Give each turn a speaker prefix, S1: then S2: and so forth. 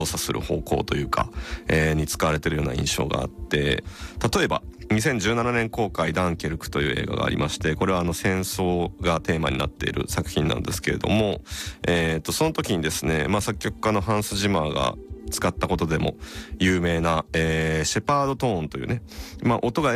S1: 操作する方向というか、に使われているような印象があって、例えば2017年公開ダンケルクという映画がありまして、これは戦争がテーマになっている作品なんですけれども、その時にですね、作曲家のハンス・ジマーが使ったことでも有名な、シェパードトーンというね、音が